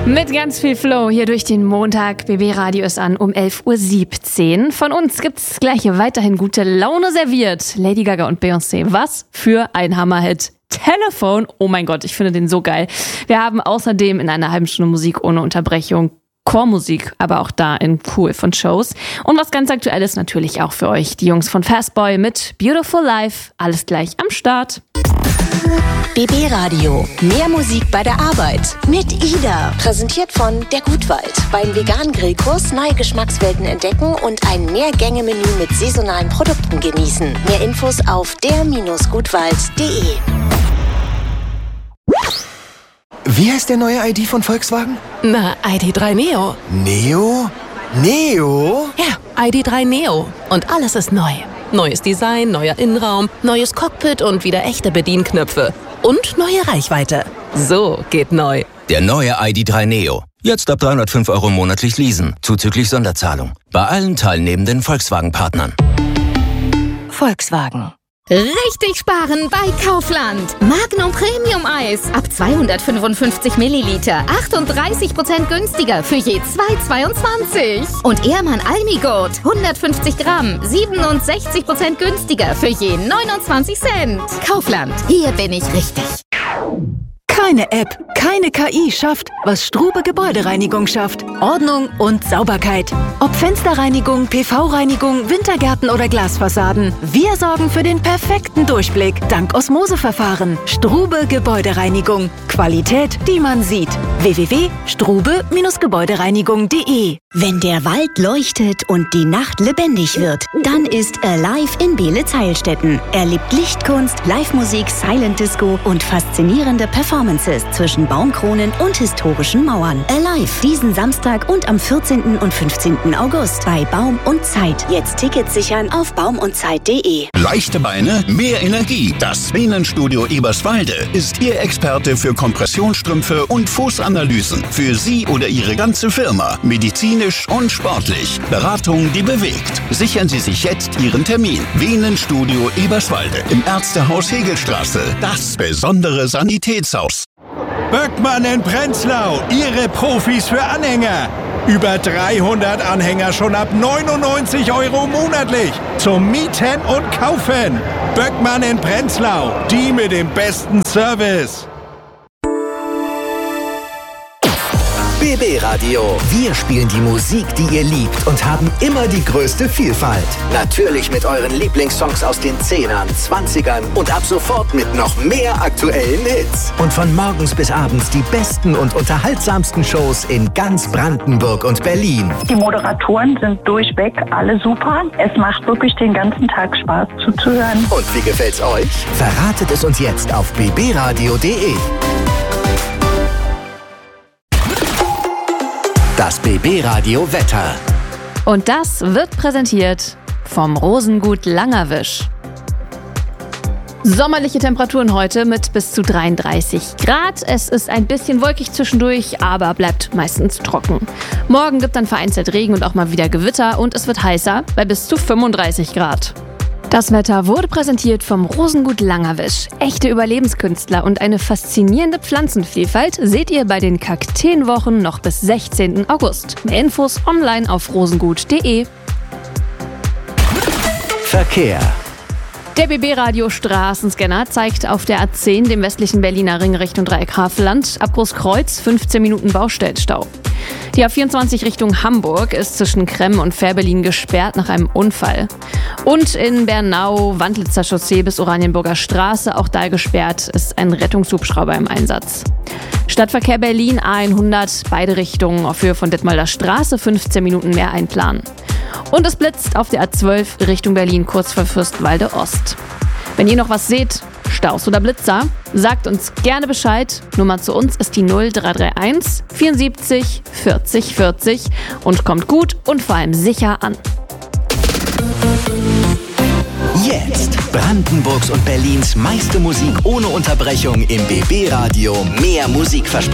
Mit ganz viel Flow hier durch den Montag. BB Radio ist an um 11:17 Uhr. Von uns gibt's gleich weiterhin gute Laune serviert. Lady Gaga und Beyoncé. Was für ein Hammerhit. Telephone. Oh mein Gott, ich finde den so geil. Wir haben außerdem in einer halben Stunde Musik ohne Unterbrechung Chormusik, aber auch da in cool von Shows. Und was ganz Aktuelles natürlich auch für euch. Die Jungs von Fastboy mit Beautiful Life. Alles gleich am Start. BB Radio. Mehr Musik bei der Arbeit. Mit Ida. Präsentiert von der Gutwald. Beim veganen Grillkurs neue Geschmackswelten entdecken und ein Mehrgänge-Menü mit saisonalen Produkten genießen. Mehr Infos auf der-gutwald.de. Wie heißt der neue ID von Volkswagen? Na, ID.3 Neo. Neo? Neo? Ja, ID.3 Neo. Und alles ist neu. Neues Design, neuer Innenraum, neues Cockpit und wieder echte Bedienknöpfe. Und neue Reichweite. So geht neu. Der neue ID.3 Neo. Jetzt ab 305 € monatlich leasen, zuzüglich Sonderzahlung. Bei allen teilnehmenden Volkswagen-Partnern. Volkswagen. Richtig sparen bei Kaufland. Magnum Premium Eis ab 255 Milliliter. 38% günstiger für je 2,22. Und Ehrmann Almigurt 150 Gramm. 67% günstiger für je 29 Cent. Kaufland, hier bin ich richtig. Keine App, keine KI schafft, was Strube Gebäudereinigung schafft. Ordnung und Sauberkeit. Ob Fensterreinigung, PV-Reinigung, Wintergärten oder Glasfassaden. Wir sorgen für den perfekten Durchblick dank Osmoseverfahren. Strube Gebäudereinigung. Qualität, die man sieht. www.strube-gebäudereinigung.de. Wenn der Wald leuchtet und die Nacht lebendig wird, dann ist Alive in Beelitz-Heilstätten. Erlebt Lichtkunst, Live-Musik, Silent Disco und faszinierende Performances zwischen Baumkronen und historischen Mauern. Alive, diesen Samstag und am 14. und 15. August bei Baum und Zeit. Jetzt Tickets sichern auf baumundzeit.de. Leichte Beine, mehr Energie. Das Venenstudio Eberswalde ist Ihr Experte für Kompressionsstrümpfe und Fußanalysen. Für Sie oder Ihre ganze Firma. Medizinisch und sportlich. Beratung, die bewegt. Sichern Sie sich jetzt Ihren Termin. Venenstudio Eberswalde im Ärztehaus Hegelstraße. Das besondere Sanitätshaus. Böckmann in Prenzlau. Ihre Profis für Anhänger. Über 300 Anhänger schon ab 99 € monatlich. Zum Mieten und Kaufen. Böckmann in Prenzlau. Die mit dem besten Service. BB Radio. Wir spielen die Musik, die ihr liebt und haben immer die größte Vielfalt. Natürlich mit euren Lieblingssongs aus den 10ern, 20ern und ab sofort mit noch mehr aktuellen Hits. Und von morgens bis abends die besten und unterhaltsamsten Shows in ganz Brandenburg und Berlin. Die Moderatoren sind durchweg alle super. Es macht wirklich den ganzen Tag Spaß zuzuhören. Und wie gefällt's euch? Verratet es uns jetzt auf bbradio.de. Das BB Radio Wetter. Und das wird präsentiert vom Rosengut Langerwisch. Sommerliche Temperaturen heute mit bis zu 33 Grad. Es ist ein bisschen wolkig zwischendurch, aber bleibt meistens trocken. Morgen gibt dann vereinzelt Regen und auch mal wieder Gewitter und es wird heißer bei bis zu 35 Grad. Das Wetter wurde präsentiert vom Rosengut Langerwisch. Echte Überlebenskünstler und eine faszinierende Pflanzenvielfalt seht ihr bei den Kakteenwochen noch bis 16. August. Mehr Infos online auf rosengut.de. Verkehr. Der BB-Radio Straßenscanner zeigt auf der A10, dem westlichen Berliner Ring Richtung Dreieck Havelland, ab Großkreuz 15 Minuten Baustellenstau. Die A24 Richtung Hamburg ist zwischen Kremmen und Fährberlin gesperrt nach einem Unfall. Und in Bernau, Wandlitzer Chaussee bis Oranienburger Straße, auch da gesperrt, ist ein Rettungshubschrauber im Einsatz. Stadtverkehr Berlin A100, beide Richtungen auf Höhe von Dithmalder Straße, 15 Minuten mehr einplanen. Und es blitzt auf der A12 Richtung Berlin kurz vor Fürstenwalde Ost. Wenn ihr noch was seht, Staus oder Blitzer, sagt uns gerne Bescheid. Nummer zu uns ist die 0331 74 40 40 und kommt gut und vor allem sicher an. Jetzt Brandenburgs und Berlins meiste Musik ohne Unterbrechung im BB Radio. Mehr Musikversprechen.